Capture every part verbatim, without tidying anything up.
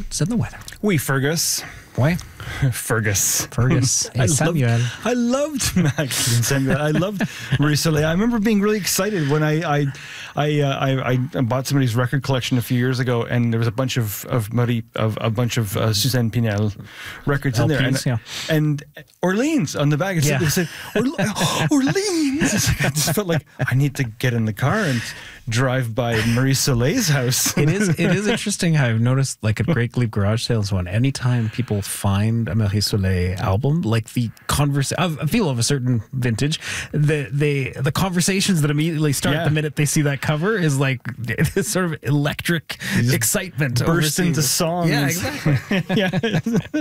and the weather. Oui, Fergus. Ouais. Fergus. Fergus. I Et Samuel. Loved, I loved Max and Samuel. I loved Marie Soleil. I remember being really excited when I I I, uh, I I bought somebody's record collection a few years ago, and there was a bunch of of Marie of a bunch of uh, Suzanne Pinel records in there, L Ps, and, yeah. and Orleans on the back. It said, Yeah. it said Orle- Orleans. It's like, I just felt like I need to get in the car and drive by Marie Soleil's house. It is it is interesting how I've noticed, like at Great Gleep Garage Sales one, anytime people find a Marie Soleil album, like the converse, I feel of a certain vintage, the they the conversations that immediately start Yeah. the minute they see that cover is like this sort of electric excitement. Burst over into seeing- song. Yeah, exactly. yeah.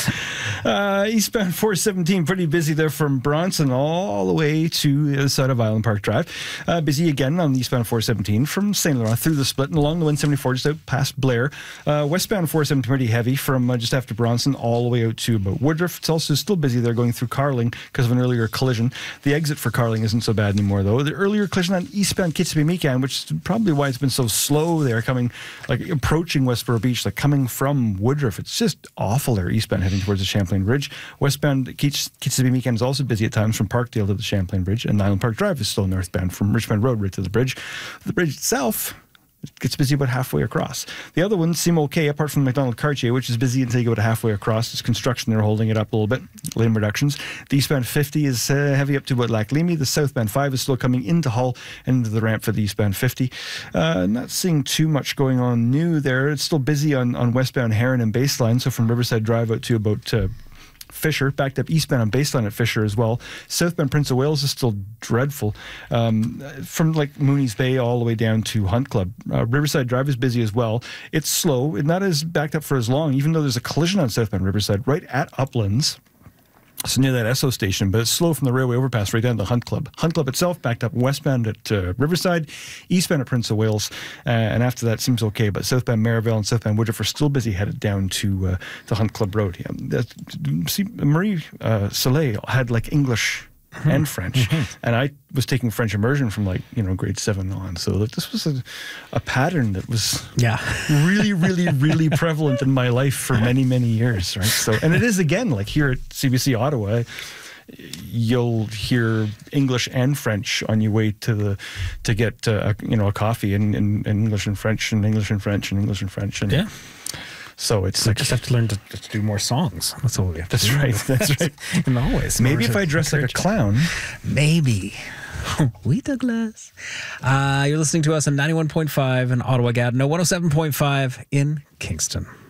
uh, eastbound four seventeen, pretty busy there from Bronson all the way to the other side of Island Park Drive. Uh, busy again on eastbound four seventeen from Saint Laurent through the split and along the one seventy-four just out past Blair. Uh, westbound four seventeen pretty heavy from uh, just after Bronson all the way out to about Woodruff. It's also still busy there going through Carling because of an earlier collision. The exit for Carling isn't so bad anymore though. The earlier collision on eastbound Kitsapimikan, which is probably why it's been so slow there coming, like approaching Westboro Beach, like coming from Woodruff. It's just awful there eastbound heading towards the Champlain Bridge. Westbound Kitsapimikan is also busy at times from Parkdale to the Champlain Bridge, and Island Park Drive is still northbound from Richmond Road right to the bridge. The bridge itself gets busy about halfway across. The other ones seem okay, apart from McDonald Cartier, which is busy until you go to halfway across. It's construction there holding it up a little bit. Lane reductions. The eastbound fifty is uh, heavy up to about Lac Lemy. The southbound five is still coming into Hull and into the ramp for the eastbound fifty. Uh, not seeing too much going on new there. It's still busy on, on westbound Heron and Baseline, so from Riverside Drive out to about uh, Fisher, backed up eastbound on Baseline at Fisher as well. Southbound Prince of Wales is still dreadful. Um, from like Mooney's Bay all the way down to Hunt Club. Uh, Riverside Drive is busy as well. It's slow. It's not as backed up for as long, even though there's a collision on southbound Riverside right at Uplands. So near that Esso station, but it's slow from the railway overpass right down to Hunt Club. Hunt Club itself backed up westbound at uh, Riverside, eastbound at Prince of Wales, uh, and after that seems okay. But southbound Maryvale and southbound Woodruff are still busy headed down to uh, to Hunt Club Road. Yeah. That, see, Marie uh, Soleil had like English and French, and I was taking French immersion from like you know grade seven on. So that this was a, a pattern that was Yeah. really, really, really prevalent in my life for many, many years, right? So, and it is again like here at C B C Ottawa, you'll hear English and French on your way to the to get uh, a, you know a coffee in, in, in English and French and English and French and English and French and Yeah. So it's So like just have to learn to, to do more songs. That's all we have to that's do. right, that's right. In the hallways. Maybe if I dress like a clown. Maybe. We Douglas. Uh, you're listening to us on ninety-one point five in Ottawa Gatineau, one oh seven point five in Kingston.